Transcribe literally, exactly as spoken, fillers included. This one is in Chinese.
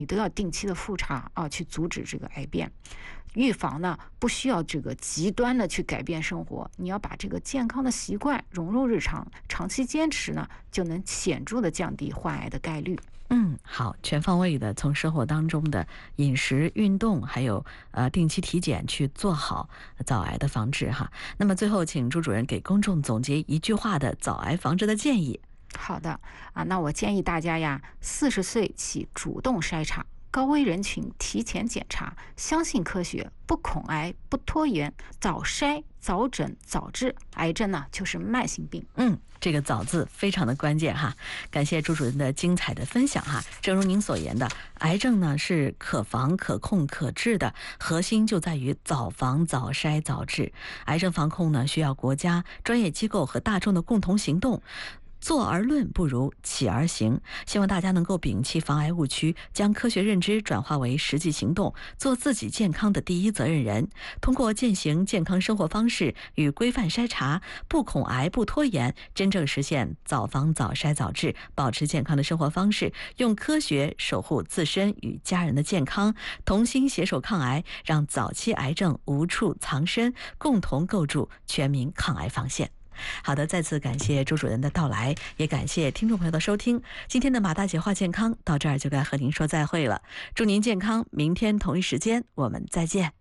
你都要定期的复查啊，去阻止这个癌变。预防呢，不需要这个极端的去改变生活，你要把这个健康的习惯融入日常，长期坚持呢，就能显著的降低患癌的概率。 嗯，好，全方位的从生活当中的饮食、运动，还有呃定期体检去做好早癌的防治哈。那么最后，请朱主任给公众总结一句话的早癌防治的建议。 好的啊，那我建议大家呀，四十岁起主动筛查，高危人群提前检查，相信科学，不恐癌，不拖延，早筛、早诊、早治，癌症呢就是慢性病。 嗯，这个早字非常的关键哈。感谢朱主任的精彩的分享哈。正如您所言的，癌症呢是可防、可控、可治的，核心就在于早防、早筛、早治。癌症防控呢需要国家、专业机构和大众的共同行动。坐而论不如起而行，希望大家能够摒弃防癌误区，将科学认知转化为实际行动，做自己健康的第一责任人。通过践行健康生活方式与规范筛查，不恐癌不拖延，真正实现早防早筛早治，保持健康的生活方式，用科学守护自身与家人的健康，同心携手抗癌，让早期癌症无处藏身，共同构筑全民抗癌防线。好的，再次感谢朱主任的到来，也感谢听众朋友的收听。今天的马大姐话健康到这儿就该和您说再会了，祝您健康，明天同一时间我们再见。